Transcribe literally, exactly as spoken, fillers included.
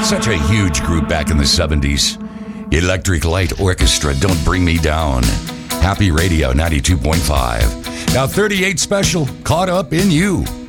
Such a huge group back in the seventies. Electric Light Orchestra, Don't Bring Me Down. Happy Radio ninety-two point five. Now thirty-eight Special, Caught Up in You.